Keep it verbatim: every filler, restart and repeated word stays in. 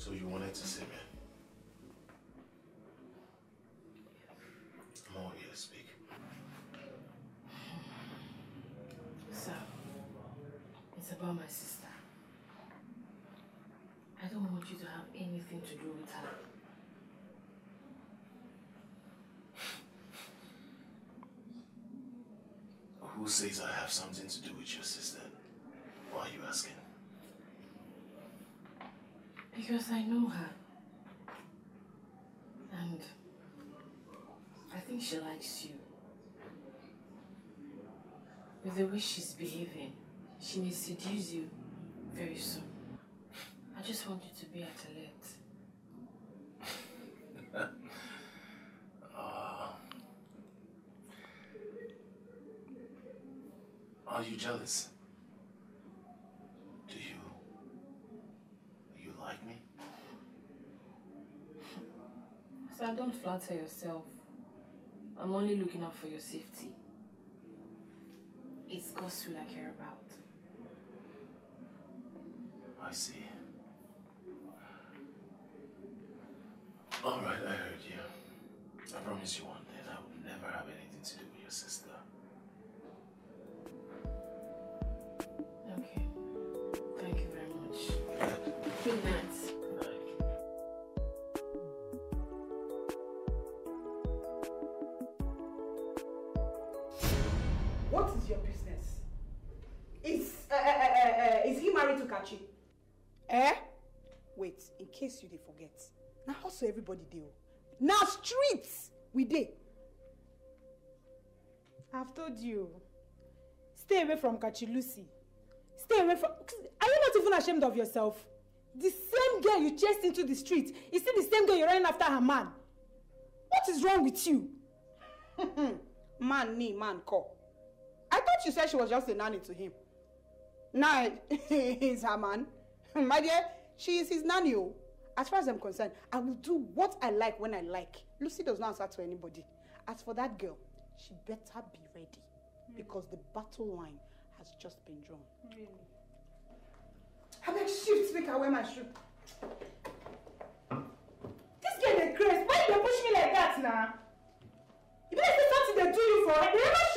So you wanted to see me? I'm all here to speak. Sir, it's about my sister. I don't want you to have anything to do with her. Who says I have something to do with your sister? Why are you asking? Because I know her. And I think she likes you. With the way she's behaving, she may seduce you very soon. I just want you to be at alert. uh, are you jealous? Do you... do you like me? Sir, don't flatter yourself. I'm only looking out for your safety. It's Godswill I care about. I see. Alright, I heard you. I promise you one thing, I would never have anything to do with your sister. Okay. Thank you very much. Good night. Good night. What is your business? Is, uh, uh, uh, uh, is he married to Kachi? Eh? Wait, in case you did forget. Now also everybody do. Now streets we dey. I've told you. Stay away from Kachi Lucy. Stay away from... Are you not even ashamed of yourself? The same girl you chased into the street is still the same girl you're running after her man. What is wrong with you? Man ni, man ko. I thought you said she was just a nanny to him. Now he's her man. My dear, she is his nanny. As far as I'm concerned, I will do what I like when I like. Lucy does not answer to anybody. As for that girl, she better be ready. Mm. Because the battle line has just been drawn. Really? I make shift make I wear my shoe. This girl is crazy. Why you push me like that now? You better say something they do you for. They never